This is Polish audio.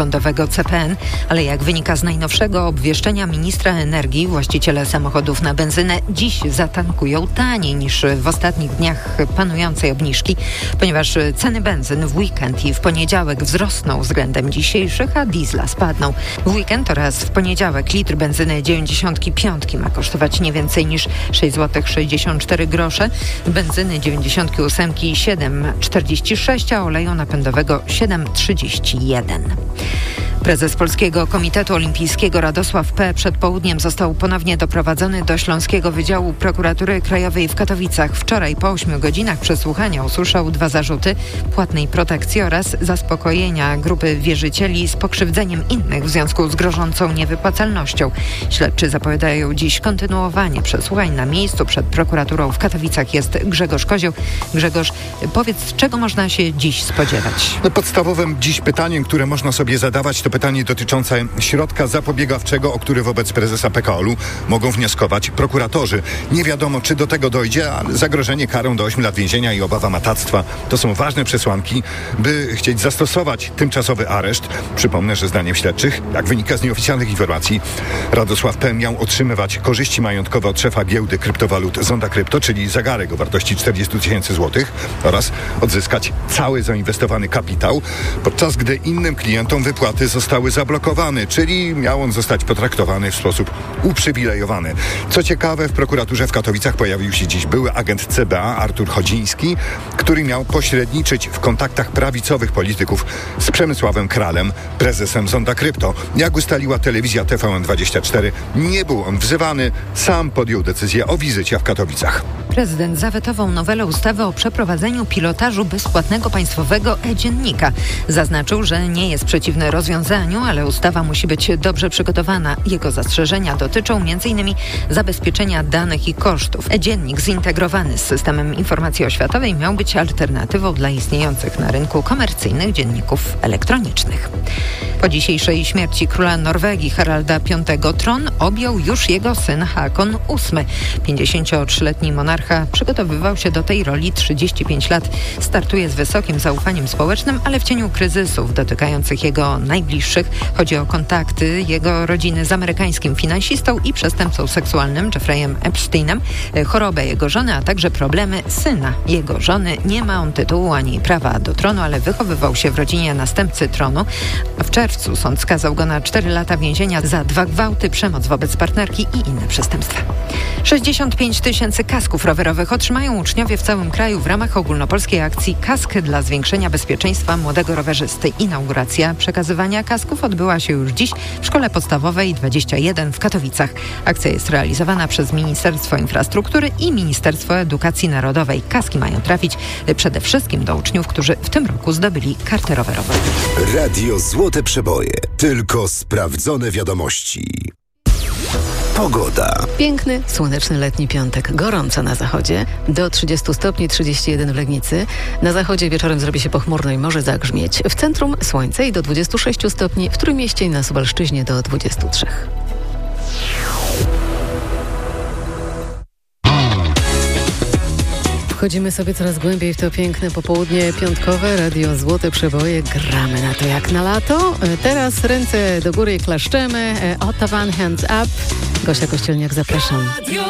rządowego CPN, ale jak wynika z najnowszego obwieszczenia ministra energii, właściciele samochodów na benzynę dziś zatankują taniej niż w ostatnich dniach panującej obniżki, ponieważ ceny benzyn w weekend i w poniedziałek wzrosną względem dzisiejszych, a diesla spadną. W weekend oraz w poniedziałek litr benzyny 95 ma kosztować nie więcej niż 6,64 zł, benzyny 98 7,46, a oleju napędowego 7,31. Prezes Polskiego Komitetu Olimpijskiego Radosław P. przed południem został ponownie doprowadzony do Śląskiego Wydziału Prokuratury Krajowej w Katowicach. Wczoraj po 8 godzinach przesłuchania usłyszał 2 zarzuty płatnej protekcji oraz zaspokojenia grupy wierzycieli z pokrzywdzeniem innych w związku z grożącą niewypłacalnością. Śledczy zapowiadają dziś kontynuowanie przesłuchań na miejscu. Przed prokuraturą w Katowicach jest Grzegorz Kozioł. Grzegorz, powiedz, czego można się dziś spodziewać? Podstawowym dziś pytaniem, które można sobie zadawać, to pytanie dotyczące środka zapobiegawczego, o który wobec prezesa PKOL-u mogą wnioskować prokuratorzy. Nie wiadomo, czy do tego dojdzie, ale zagrożenie karą do 8 lat więzienia i obawa matactwa to są ważne przesłanki, by chcieć zastosować tymczasowy areszt. Przypomnę, że zdaniem śledczych, jak wynika z nieoficjalnych informacji, Radosław P. miał otrzymywać korzyści majątkowe od szefa giełdy kryptowalut Zonda Krypto, czyli zegarek o wartości 40 000 złotych oraz odzyskać cały zainwestowany kapitał, podczas gdy innym klientom wypłaty zostały zablokowane, czyli miał on zostać potraktowany w sposób uprzywilejowany. Co ciekawe, w prokuraturze w Katowicach pojawił się dziś były agent CBA Artur Chodziński, który miał pośredniczyć w kontaktach prawicowych polityków z Przemysławem Kralem, prezesem Zonda Krypto. Jak ustaliła telewizja TVN24, nie był on wzywany, sam podjął decyzję o wizycie w Katowicach. Prezydent zawetował nowelę ustawy o przeprowadzeniu pilotażu bezpłatnego państwowego e-dziennika. Zaznaczył, że nie jest przeciwny rozwiązaniu, ale ustawa musi być dobrze przygotowana. Jego zastrzeżenia dotyczą m.in. zabezpieczenia danych i kosztów. E-dziennik zintegrowany z systemem informacji oświatowej miał być alternatywą dla istniejących na rynku komercyjnych dzienników elektronicznych. Po dzisiejszej śmierci króla Norwegii Haralda V tron objął już jego syn Haakon VIII. 53-letni monarcha przygotowywał się do tej roli 35 lat. Startuje z wysokim zaufaniem społecznym, ale w cieniu kryzysów dotykających jego najbliższych. Chodzi o kontakty jego rodziny z amerykańskim finansistą i przestępcą seksualnym Jeffreyem Epsteinem, chorobę jego żony, a także problemy syna jego żony. Nie ma on tytułu ani prawa do tronu, ale wychowywał się w rodzinie następcy tronu. A w czerwcu sąd skazał go na 4 lata więzienia za 2 gwałty, przemoc wobec partnerki i inne przestępstwa. 65 000 kasków rowerowych otrzymają uczniowie w całym kraju w ramach ogólnopolskiej akcji Kask dla zwiększenia bezpieczeństwa młodego rowerzysty. Inauguracja przekazywania kasków odbyła się już dziś w Szkole Podstawowej 21 w Katowicach. Akcja jest realizowana przez Ministerstwo Infrastruktury i Ministerstwo Edukacji Narodowej. Kaski mają trafić przede wszystkim do uczniów, którzy w tym roku zdobyli kartę rowerową. Radio Złote Przeboje. Tylko sprawdzone wiadomości. Pogoda. Piękny, słoneczny letni piątek. Gorąco na zachodzie. Do 30 stopni, 31 w Legnicy. Na zachodzie wieczorem zrobi się pochmurno i może zagrzmieć. W centrum słońce i do 26 stopni. W Trójmieście i na Suwalszczyźnie do 23. Wchodzimy sobie coraz głębiej w to piękne popołudnie piątkowe. Radio Złote Przeboje. Gramy na to jak na lato. Teraz ręce do góry i klaszczemy. Ottawa Hands Up. Gosia Kościelniak, zapraszam.